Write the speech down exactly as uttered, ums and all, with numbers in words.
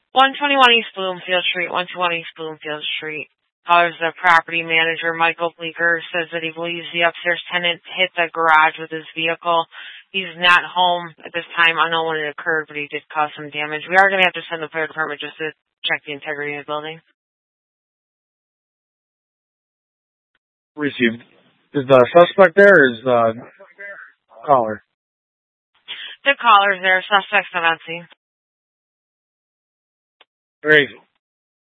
one twenty-one East Bloomfield Street, one twenty-one East Bloomfield Street. Callers the property manager, Michael Bleeker, says that he believes the upstairs tenant hit the garage with his vehicle. He's not home at this time. I don't know when it occurred, but he did cause some damage. We are going to have to send the fire department just to check the integrity of the building. Received. Is the suspect there or is the caller? The caller's there. Suspect's not on scene. Great.